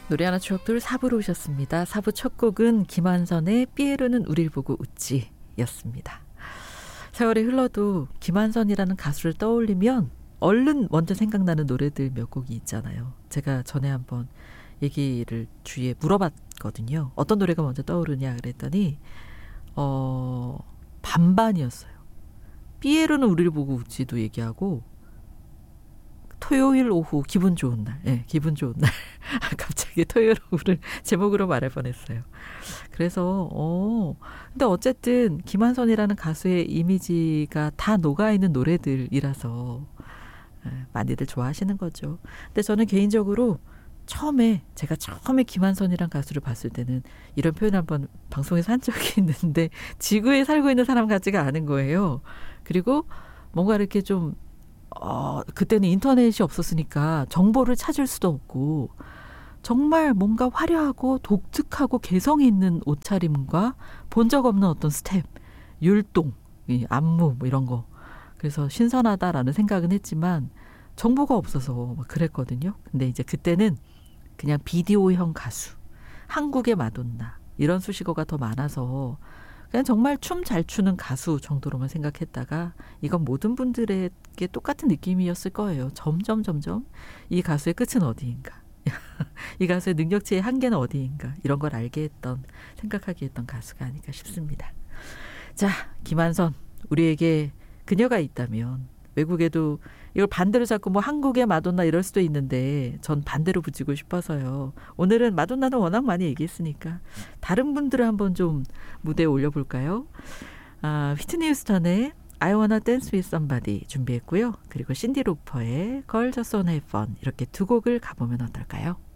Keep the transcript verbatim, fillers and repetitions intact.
노래 하나 추억들 사 부로 오셨습니다. 사 부 첫 곡은 김한선의 삐에로는 우릴 보고 웃지 였습니다. 세월이 흘러도 김한선이라는 가수를 떠올리면 얼른 먼저 생각나는 노래들 몇 곡이 있잖아요. 제가 전에 한번 얘기를 주위에 물어봤거든요. 어떤 노래가 먼저 떠오르냐 그랬더니 어, 반반이었어요. 삐에로는 우리를 보고 웃지도 얘기하고 토요일 오후 기분 좋은 날. 예, 네, 기분 좋은 날. 갑자기 토요일 오후를 제목으로 말할 뻔했어요. 그래서 어 근데 어쨌든 김한선이라는 가수의 이미지가 다 녹아있는 노래들이라서 많이들 좋아하시는 거죠. 근데 저는 개인적으로 처음에 제가 처음에 김한선이란 가수를 봤을 때는 이런 표현 한번 방송에서 한 적이 있는데 지구에 살고 있는 사람 같지가 않은 거예요. 그리고 뭔가 이렇게 좀 어, 그때는 인터넷이 없었으니까 정보를 찾을 수도 없고 정말 뭔가 화려하고 독특하고 개성 있는 옷차림과 본 적 없는 어떤 스텝, 율동, 안무 뭐 이런 거. 그래서 신선하다라는 생각은 했지만 정보가 없어서 막 그랬거든요. 근데 이제 그때는 그냥 비디오형 가수, 한국의 마돈나 이런 수식어가 더 많아서 그냥 정말 춤 잘 추는 가수 정도로만 생각했다가 이건 모든 분들에게 똑같은 느낌이었을 거예요. 점점 점점 이 가수의 끝은 어디인가. 이 가수의 능력치의 한계는 어디인가. 이런 걸 알게 했던, 생각하게 했던 가수가 아닐까 싶습니다. 자, 김한선. 우리에게 그녀가 있다면 외국에도 이걸 반대로 잡고 뭐 한국의 마돈나 이럴 수도 있는데 전 반대로 붙이고 싶어서요. 오늘은 마돈나는 워낙 많이 얘기했으니까 다른 분들을 한번 좀 무대에 올려볼까요? 아, 휘트니 휴스턴의 I Wanna Dance With Somebody 준비했고요. 그리고 신디 로퍼의 Girls Just Wanna Have Fun 이렇게 두 곡을 가보면 어떨까요?